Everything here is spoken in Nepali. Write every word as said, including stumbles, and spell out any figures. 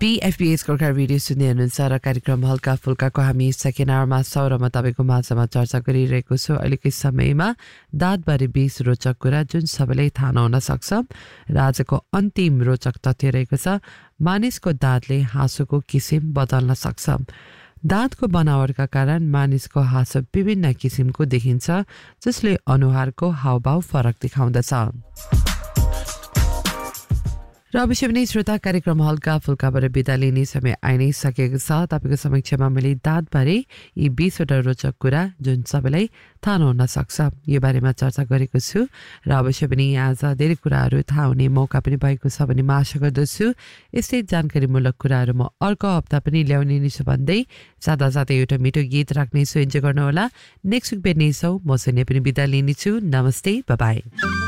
बीएफपीएस गोर्खा रेडियो सुन्ने हुनुहुन्छ र कार्यक्रम हल्का फुल्काको हामी सेकेन्ड आवरमा छौँ र म तपाईँको माझमा चर्चा गरिरहेको छु। अहिलेकै समयमा दाँतबारे बीस रोचक कुरा जुन सबैलाई थाहा नहुन सक्छ र आजको अन्तिम रोचक तथ्य रहेको छ मानिसको दाँतले हाँसोको किसिम बदल्न सक्छ। दाँतको बनावटका कारण मानिसको हाँसो विभिन्न किसिमको देखिन्छ जसले अनुहारको हावभाव फरक देखाउँदछ। र अवश्य पनि श्रोता कार्यक्रम हल्का फुल्काबाट बिदा लिने समय आइ नै सकेको छ। तपाईँको समक्षमा मैले दाँतबारे यी बीसवटा रोचक कुरा जुन सबैलाई थाहा नहुन सक्छ यो बारेमा चर्चा गरेको छु र अवश्य पनि आज धेरै कुराहरू थाहा हुने मौका पनि भएको छ भन्ने म आशा गर्दछु। यस्तै जानकारीमूलक कुराहरू म अर्को हप्ता पनि ल्याउने नै छु भन्दै सादा साथै एउटा मिठो गीत राख्नेछु, इन्जोय गर्नुहोला। नेक्स्ट विक भेट्नेछौँ, म सुन्ने पनि बिदा लिनेछु। नमस्ते, बाई बाई।